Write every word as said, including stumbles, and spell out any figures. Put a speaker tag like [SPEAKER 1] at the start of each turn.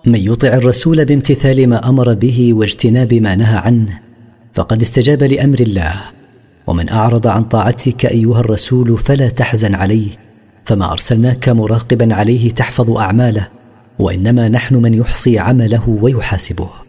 [SPEAKER 1] من يطع الرسول بامتثال ما أمر به واجتناب ما نهى عنه فقد استجاب لأمر الله، ومن أعرض عن طاعتك أيها الرسول فلا تحزن عليه، فما أرسلناك مراقبا عليه تحفظ أعماله، وإنما نحن من يحصي عمله ويحاسبه.